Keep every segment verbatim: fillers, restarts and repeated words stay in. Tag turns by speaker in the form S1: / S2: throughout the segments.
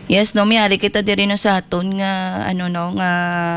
S1: Yes, no, miyari kita diri no sa aton nga ano no nga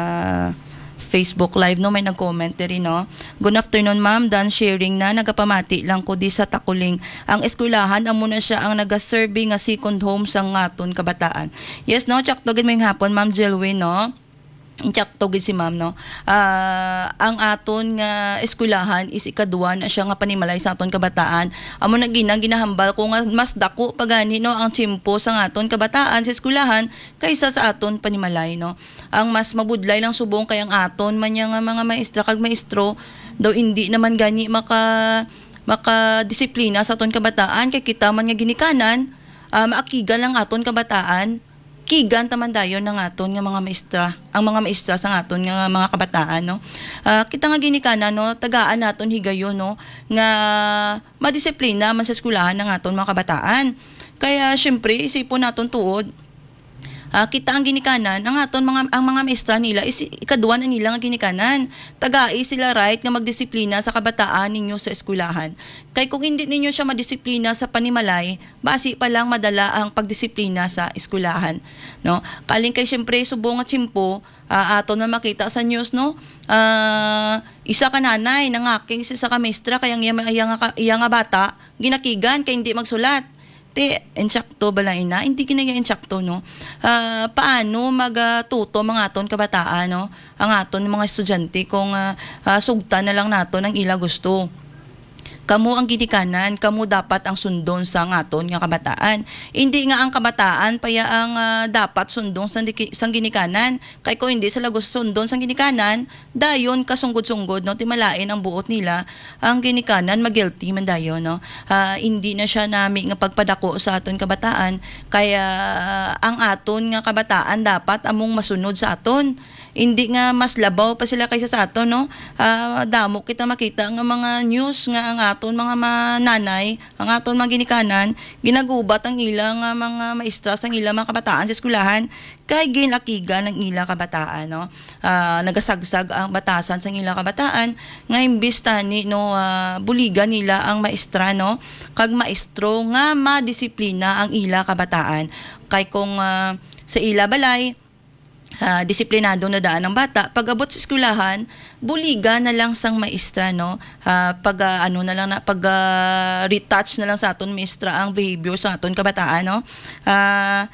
S1: Facebook Live no, may nag-comment diri no. Good afternoon ma'am, done sharing na, nagapamati lang ko di sa Takuling. Ang eskwelahan amo na siya ang naga-serve nga second home sa ngaton kabataan. Yes no, check togid mo yung hapon ma'am Jelwin no. Inchak togid si ma'am no. Ah, ang aton nga eskwelahan is ikaduwa na siya nga panimalay sa aton kabataan. Amo na ginang ginahambal ko nga mas dako pagani no ang tiyempo sa aton kabataan sa eskwelahan kaysa sa aton panimalay no. Ang mas mabudlay lang subong kay ang aton man nga mga maestra kag maestro daw hindi naman gani maka maka disiplina sa aton kabataan kay kita man nga ginikanan uh, maakigan lang aton kabataan kigan taman dayon ng aton nga mga maestra, ang mga maestra sa aton nga mga kabataan no. Uh, kita nga ginikanan no, tagaan naton higayon no nga madisiplina man sa eskwelahan ng aton mga kabataan. Kaya syempre isipon naton tuod Uh, kita ang ginikanan ang aton mga ang mga maestra nila is ikaduwa na nila nga ginikanan. Tagai sila right nga magdisiplina sa kabataan ninyo sa eskwelahan. Kay kung hindi ninyo siya madisiplina sa panimalay, basi pa lang madala ang pagdisiplina sa eskwelahan, no? Kaling kay syempre subong nga tiyempo uh, aton man makita sa news no. Uh, isa ka nanay nangaking sa ka maestra kay ang iya nga iya nga bata ginakigan kay hindi magsulat. Te, insakto bala ina, hindi kinaya insakto no. Uh, paano magtuto mga aton kabataan no, ang aton mga estudyante kung uh, uh, sugtan na lang nato ng ila gusto. Kamo ang ginikanan, kamo dapat ang sundon sa aton nga kabataan. Hindi nga ang kabataan paya ang uh, dapat sundon sa, sa ginikanan. Kay ko hindi sila gusto sundon sa ginikanan, dayon kasunggod-sunggod no, timalain ang buot nila. Ang ginikanan mag-guilty man dayon no. Uh, hindi na siya nami nga pagpadako sa aton kabataan, kaya uh, ang aton nga kabataan dapat among masunod sa aton. Hindi nga mas labaw pa sila kaysa sa aton no. Uh, damo kita makita nga mga news nga ang aton mga mananay, ang aton mga ginikanan, ginagubat ang ilang uh, mga maestra sa ilang mga kabataan sa eskwelahan kay ginakigan ng ilang kabataan no. Uh, nagasagsag ang batasan sa ilang kabataan nga imbis tani no uh, buligan nila ang maestra no kag maestro nga madisiplina ang ilang kabataan. Kay kung uh, sa ila balay Uh, disiplinado na daan ng bata, pag abot sa eskwelahan buliga na lang sang maestra no. Uh, pag uh, ano na lang na pag uh, retouch na lang sa aton maestra ang behavior sa aton kabataan no. Uh,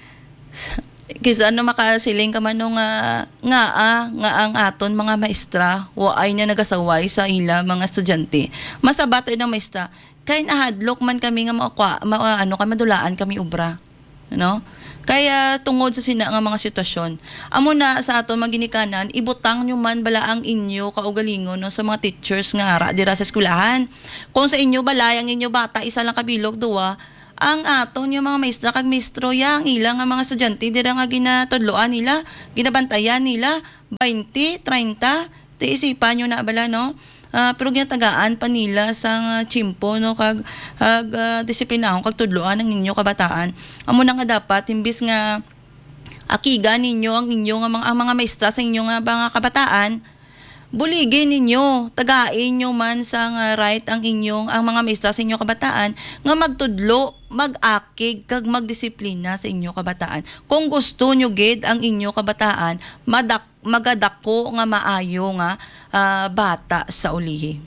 S1: kisa ano makasiling ka man nung uh, nga ah, nga ang aton mga maestra waay niya nagasaway sa ila mga estudyante. Masabat ng maestra kay nahadlok man kami nga makuha ma, ano kay madulaan kami ubra no. Kaya tungod sa sina nga mga sitwasyon, amo na sa aton maginikanan ibutang nyo man bala ang inyo kaugalingon no sa mga teachers nga ara dira sa eskwelahan. Kung sa inyo balay ang inyo bata isa lang kabilog duwa, ang aton yung mga maestra kag maestro yang ilang nga mga estudyante dira nga ginatudloan nila, ginabantayan nila twenty, thirty, ti isipan nyo na bala no. Uh, pero ginatagaan pa nila sa uh, tiyempo no kag kag uh, disiplinahon kag tudloan ng inyo kabataan. Amo na nga dapat imbis nga akigan ninyo ang inyo nga mga, ang mga maestra sa inyo nga mga kabataan, buligin ninyo, tagain nyo man sa nga right ang inyong ang mga maestra sa inyo kabataan nga magtudlo, mag-akig kag magdisiplina sa inyo kabataan. Kung gusto nyo gid ang inyo kabataan madak magadako nga maayo nga uh, bata sa ulihi.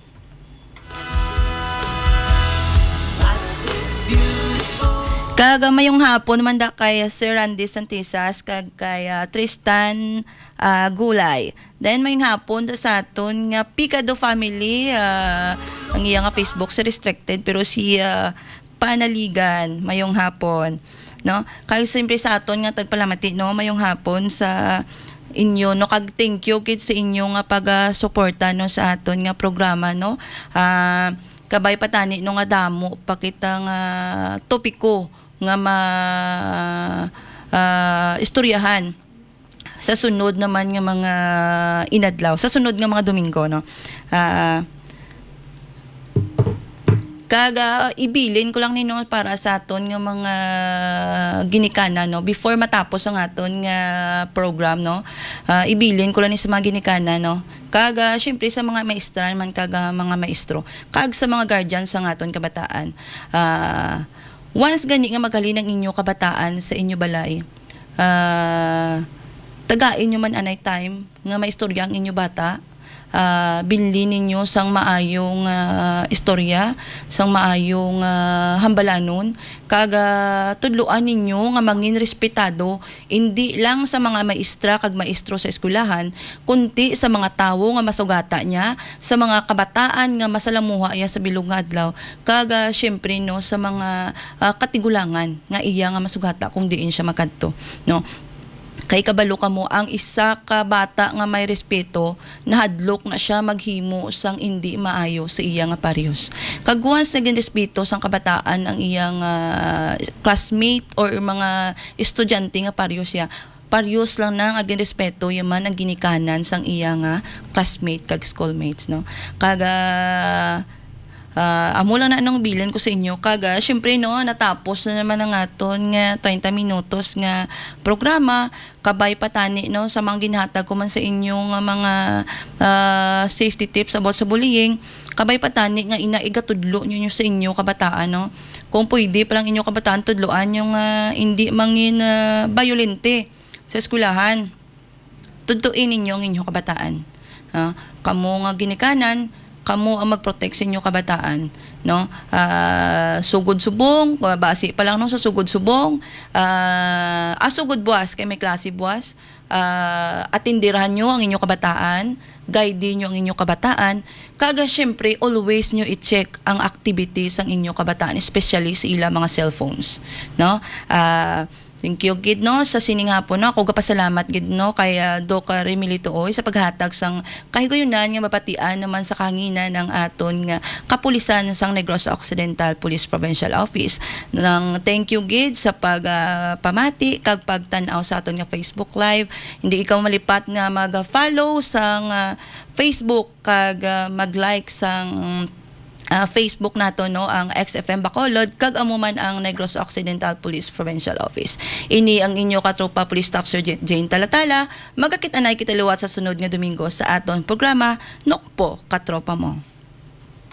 S1: Kag mayong hapon man da kay Sir Randy Santisas kag kay uh, Tristan uh, Gulay. Then mayong hapon da sa aton nga Picado family, uh, ang iya nga Facebook sa restricted pero si uh, Panaligan mayong hapon no. Kay siyempre sa aton nga tagpalamati no mayong hapon sa inyo no kag thank you kid sa inyo nga pag-suporta no sa aton nga programa no. Uh, kabay patani no nga damo pakita nga topiko nga ma uh, istoryahan sa sunod naman nga mga inadlaw, sa sunod nga mga Domingo no. Uh, Kaga ibilin ko lang ninyo para sa aton nga mga ginikanan no before matapos ang aton nga program no. Uh, ibilin ko lang ni sa mga ginikanan no. Kaga syempre sa mga maestra man kaga mga maestro, kag sa mga guardians sa aton kabataan. Uh, once gani nga magalin ang inyo kabataan sa inyo balay, uh, tagain nyo man anay time nga may istorya ang inyo bata. Uh, binli ninyo sang maayong uh, istorya, sang maayong uh, hambalanon, kaga tudloan ninyo nga mangin respetado hindi lang sa mga maestra kag maestro sa eskwelahan, kundi sa mga tawo nga masugata niya, sa mga kabataan nga masalamuha iya sa bilog nga adlaw, kaga syempre no sa mga uh, katigulangan nga iya nga masugata kung diin siya makadto, no. Kay kabalo ka mo ang isa ka bata nga may respeto nahadlok na siya maghimo sang hindi maayo sa iya nga paryos. Kag once naging respeto sang kabataan ang iyang uh, classmate or mga estudyante nga paryos ya, paryos lang nang aging respeto yaman ang ginikanan sang iya nga classmate kag schoolmates, no. Kaga Uh, amo lang na anong bilin ko sa inyo kaga syempre no natapos na naman ang aton nga thirty minutos nga programa kabay patani no sa mga ginhatag ko man sa inyo nga mga uh, safety tips about sa bullying, kabay patani nga inaigatudlo nyo, nyo sa inyo kabataan, no, kung pwede pa lang inyo kabataan tudloan yung uh, hindi mangin uh, violente sa eskwelahan, tudloin ninyo ang inyo kabataan, uh, kamo nga ginikanan kamo ang mag-protect sa inyo kabataan, no. Uh, sugod subong, base pa lang no sa sugod subong, uh, ah, sugod buwas kay may klase buwas, uh, atindirahan nyo ang inyo kabataan, guide nyo ang inyo kabataan, kaga syempre always nyo i-check ang activities ang inyo kabataan, especially sa ila mga cellphones, no. Uh, Thank you gid no sa sining hapon no, ako gapasalamat gid no kay uh, Doc Remilito oy sa paghatag sang kahigayunan nga mapatian naman sa kanginan ng aton nga kapulisan sang Negros Occidental Police Provincial Office. Nang thank you gid sa pag uh, pamati kag pagtan-aw sa aton nga Facebook Live. Hindi ikaw malipat nga mag-follow sang uh, Facebook kag uh, mag-like sang Uh, Facebook nato no ang X F M Bacolod kag amo man ang Negros Occidental Police Provincial Office. Ini ang inyo katropa Police Staff Sergeant Jane Talatala. Magakit-anay kita liwat sa sunod nga Domingo sa aton programa Nokpo Katropa Mo.